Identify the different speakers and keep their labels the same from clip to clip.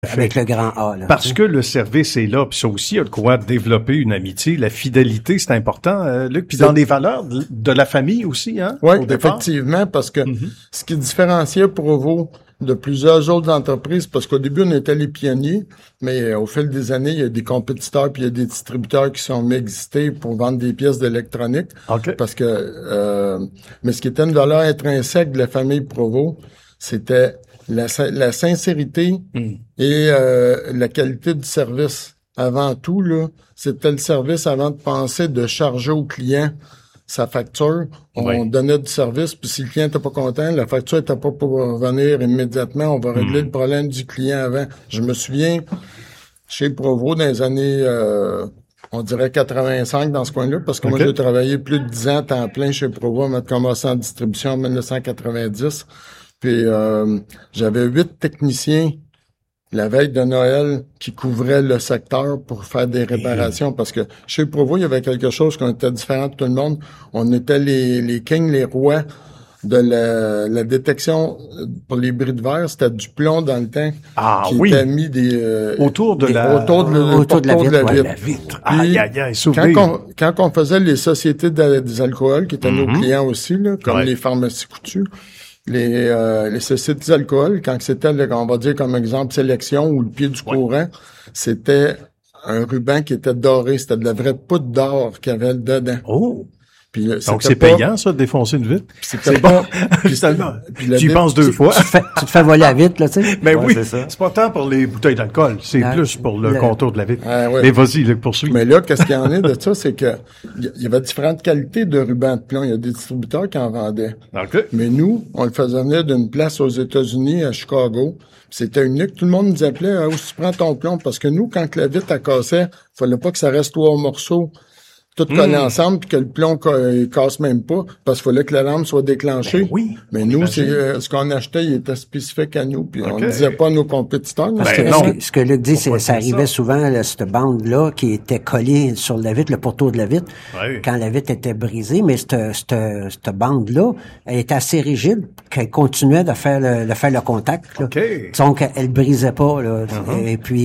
Speaker 1: avec le grand A. Là,
Speaker 2: parce que le service est là, puis ça aussi, il y a de quoi développer une amitié. La fidélité, c'est important, Luc. Puis dans les valeurs de la famille aussi, hein?
Speaker 3: Oui, effectivement, parce que ce qui différenciait Provo de plusieurs autres entreprises, parce qu'au début, on était les pionniers, mais au fil des années, il y a des compétiteurs puis il y a des distributeurs qui sont mis exister pour vendre des pièces d'électronique.
Speaker 2: Okay.
Speaker 3: Parce que, mais ce qui était une valeur intrinsèque de la famille Provo, c'était la sincérité et la qualité du service. Avant tout, là, c'était le service avant de penser de charger au client sa facture. On donnait du service, puis si le client n'était pas content, la facture n'était pas pour revenir immédiatement. On va régler le problème du client avant. Je me souviens, chez Provo, dans les années, on dirait 85 dans ce coin-là, parce que moi, j'ai travaillé plus de 10 ans à temps plein chez Provo, à commencé en distribution en 1990. Puis j'avais 8 techniciens la veille de Noël qui couvraient le secteur pour faire des réparations. Parce que chez Provo, il y avait quelque chose qui était différent de tout le monde. On était les kings, les rois de la détection pour les bris de verre. C'était du plomb dans le tank qui était mis
Speaker 2: autour de la vitre. Aïe, aïe, aïe,
Speaker 3: quand on faisait les sociétés des alcools, qui étaient nos clients aussi, là, comme les pharmacies coutues, les sociétés d'alcool, quand c'était, on va dire comme exemple sélection ou le pied du courant, c'était un ruban qui était doré, c'était de la vraie poudre d'or qu'il y avait dedans.
Speaker 2: Oh! Puis, donc c'est payant ça de défoncer une vitre.
Speaker 3: C'est bon.
Speaker 2: Tu y penses deux fois.
Speaker 1: Tu te fais voler la vitre là, tu sais.
Speaker 2: Mais oui, c'est pas tant pour les bouteilles d'alcool, c'est plus pour le contour de la vitre. Mais vas-y, Luc, poursuis.
Speaker 3: Mais là, qu'est-ce qu'il y en est de ça, c'est que il y avait différentes qualités de ruban de plomb. Il y a des distributeurs qui en vendaient.
Speaker 2: Okay.
Speaker 3: Mais nous, on le faisait venir d'une place aux États-Unis, à Chicago. C'était unique. Tout le monde nous appelait où tu prends ton plomb, parce que nous, quand la vitre cassait, fallait pas que ça reste 3 morceaux tout collé ensemble, puis que le plomb il casse même pas, parce qu'il fallait que la lampe soit déclenchée. Mais nous, ce qu'on achetait, il était spécifique à nous, puis on ne disait pas à nos compétiteurs.
Speaker 1: Ce que Luc dit, c'est ça arrivait souvent, là, cette bande-là, qui était collée sur la vitre, le poteau de la vitre, quand la vitre était brisée, mais cette bande-là, elle était assez rigide, qu'elle continuait de faire le contact, là. Donc, elle brisait pas, là. Et puis,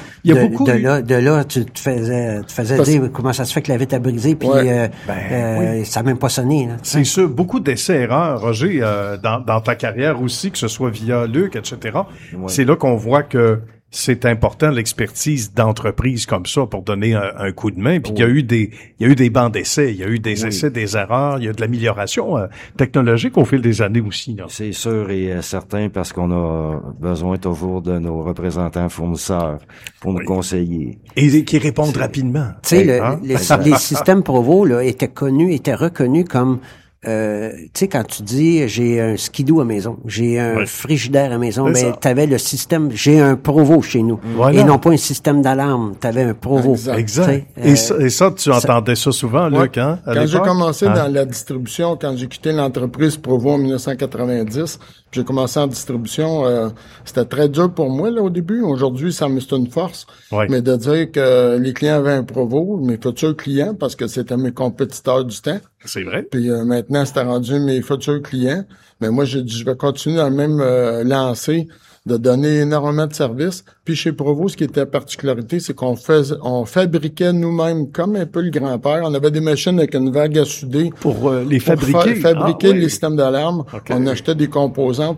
Speaker 1: de là, tu te faisais dire comment ça se fait que la vitre a brisé, puis ça n'a même pas sonné. Là.
Speaker 2: C'est sûr. Beaucoup d'essais-erreurs, Roger, dans ta carrière aussi, que ce soit via Luc, etc. C'est là qu'on voit que c'est important l'expertise d'entreprise comme ça pour donner un coup de main. Puis il y a eu des bancs d'essais, il y a eu des essais, des erreurs, il y a de l'amélioration technologique au fil des années aussi. Là.
Speaker 4: C'est sûr et certain, parce qu'on a besoin toujours de nos représentants fournisseurs pour nous conseiller.
Speaker 2: Et qui répondent rapidement.
Speaker 1: Tu sais, les systèmes Provo là étaient reconnus comme tu sais, quand tu dis j'ai un skidoo à maison, j'ai un frigidaire à maison, t'avais le système, j'ai un Provo chez nous. Et non pas un système d'alarme, t'avais un Provo.
Speaker 2: Exact. Et ça, tu entendais ça souvent, Luc, hein?
Speaker 3: Quand j'ai commencé dans la distribution, quand j'ai quitté l'entreprise Provo en 1990, j'ai commencé en distribution, c'était très dur pour moi, là, au début. Aujourd'hui, c'est une force. Mais de dire que les clients avaient un Provo, mes futurs clients, parce que c'était mes compétiteurs du temps.
Speaker 2: C'est vrai.
Speaker 3: Puis maintenant, c'était rendu mes futurs clients. Mais moi, j'ai dit, je vais continuer dans le même lancé de donner énormément de services. Puis chez Provo, ce qui était la particularité, c'est qu'on fabriquait nous-mêmes comme un peu le grand-père. On avait des machines avec une vague à souder.
Speaker 2: Pour les fabriquer?
Speaker 3: Fabriquer les systèmes d'alarme. On achetait des composantes,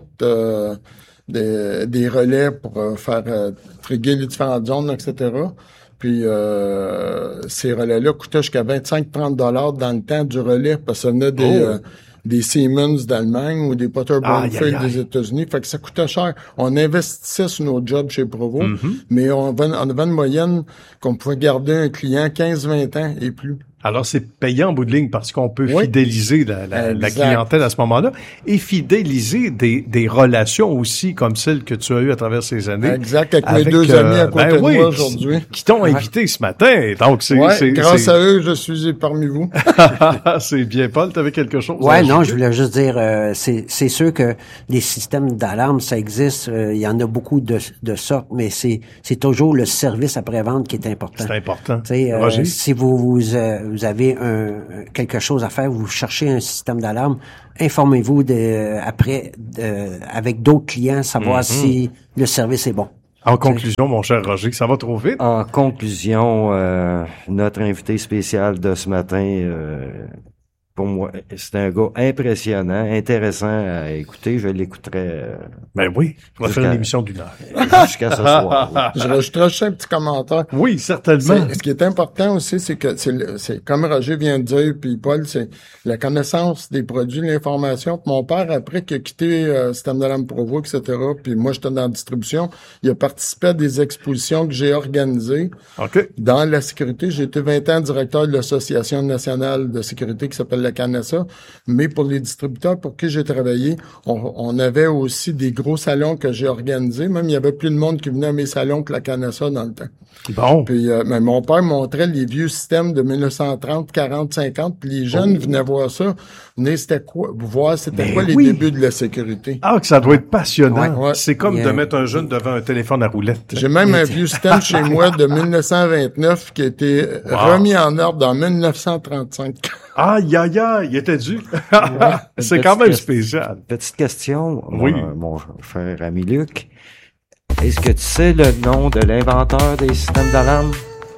Speaker 3: des relais pour faire trigger les différentes zones, etc. Puis ces relais-là coûtaient jusqu'à 25-30 $ dans le temps du relais, parce que ça venait des Siemens d'Allemagne ou des Potter Bromfield des États-Unis. Fait que ça coûtait cher. On investissait sur nos jobs chez Provo, mais on avait une moyenne qu'on pouvait garder un client 15-20 ans et plus.
Speaker 2: Alors, c'est payant en bout de ligne parce qu'on peut fidéliser la clientèle à ce moment-là et fidéliser des relations aussi comme celles que tu as eues à travers ces années.
Speaker 3: Exact, avec mes deux amis à côté de moi aujourd'hui.
Speaker 2: Qui t'ont invité ce matin. Donc,
Speaker 3: grâce à eux, je suis parmi vous.
Speaker 2: C'est bien, Paul, t'avais quelque chose?
Speaker 1: Ouais, non, je voulais juste dire, c'est sûr que les systèmes d'alarme, ça existe, il y en a beaucoup de sortes, mais c'est toujours le service après-vente qui est important.
Speaker 2: C'est important.
Speaker 1: Si vous avez quelque chose à faire, vous cherchez un système d'alarme, informez-vous après avec d'autres clients, savoir si le service est bon.
Speaker 2: En conclusion, mon cher Roger, ça va trop vite.
Speaker 4: En conclusion, notre invité spécial de ce matin, pour moi, c'est un gars impressionnant, intéressant à écouter. Je l'écouterai.
Speaker 2: Ben oui, on va faire une émission d'1 heure.
Speaker 4: Jusqu'à ce soir.
Speaker 3: Je rajouterai juste un petit commentaire.
Speaker 2: Oui, certainement.
Speaker 3: Ce qui est important aussi, c'est que c'est comme Roger vient de dire, puis Paul, c'est la connaissance des produits, l'information. Mon père, après qu'il a quitté Système d'Alarme Provo, etc., puis moi, j'étais dans la distribution, il a participé à des expositions que j'ai organisées.
Speaker 2: OK.
Speaker 3: Dans la sécurité. J'ai été 20 ans directeur de l'Association nationale de sécurité qui s'appelle la CANASA, mais pour les distributeurs pour qui j'ai travaillé, on avait aussi des gros salons que j'ai organisés. Même, il y avait plus de monde qui venait à mes salons que la CANASA dans le temps.
Speaker 2: Bon.
Speaker 3: Puis, mais mon père montrait les vieux systèmes de 1930, 40, 50, puis les jeunes venaient voir ça. Venaient, c'était quoi les débuts de la sécurité.
Speaker 2: Ah, que ça doit être passionnant.
Speaker 3: Ouais.
Speaker 2: C'est comme de mettre un jeune devant un téléphone à roulette.
Speaker 3: J'ai même un vieux système chez moi de 1929 qui a été remis en ordre en 1935.
Speaker 2: Aïe, il était dû. C'est quand même spécial.
Speaker 4: Petite question,
Speaker 2: oui.
Speaker 4: Mon cher ami Luc. Est-ce que tu sais le nom de l'inventeur des systèmes d'alarme?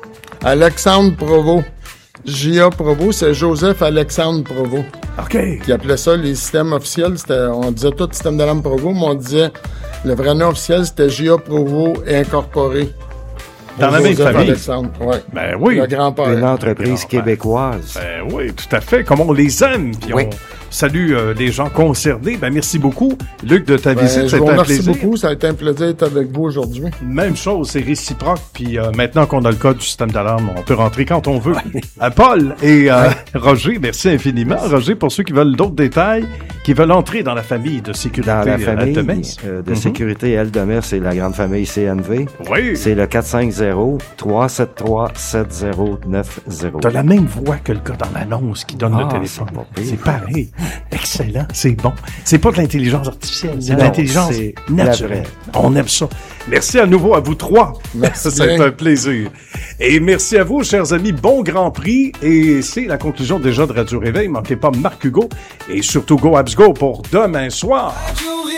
Speaker 3: Alexandre Provo. J.A. Provo, c'est Joseph Alexandre Provo.
Speaker 2: OK.
Speaker 3: Qui appelait ça les systèmes officiels. On disait tout système d'alarme Provo, mais on disait le vrai nom officiel, c'était J.A. Provo Incorporé.
Speaker 2: Dans la même famille.
Speaker 3: Alexandre, ouais.
Speaker 2: Ben oui.
Speaker 3: Le grand-père.
Speaker 4: Une entreprise québécoise.
Speaker 2: Ben oui, tout à fait. Comme on les aime. Puis on salue les gens concernés. Ben merci beaucoup, Luc, de ta visite.
Speaker 3: Je vous remercie beaucoup. Ça a été un plaisir d'être avec vous aujourd'hui.
Speaker 2: Même chose, c'est réciproque. Puis maintenant qu'on a le code du système d'alarme, on peut rentrer quand on veut. Paul et Roger, merci infiniment. Roger, pour ceux qui veulent d'autres détails, qui veulent entrer dans la famille de sécurité
Speaker 4: dans la famille
Speaker 2: de
Speaker 4: sécurité Eldemers, c'est la grande famille CNV.
Speaker 2: Oui.
Speaker 4: C'est le 450-373-7090.
Speaker 2: T'as la même voix que le gars dans l'annonce qui donne le téléphone. C'est pareil. Excellent, c'est bon. C'est pas de l'intelligence artificielle, c'est de l'intelligence naturelle. On aime ça. Merci à nouveau à vous trois.
Speaker 3: Merci.
Speaker 2: C'est un plaisir. Et merci à vous, chers amis. Bon Grand Prix. Et c'est la conclusion déjà de Radio Réveil. Manquez pas Marc Hugo et surtout Go Abs Go pour demain soir.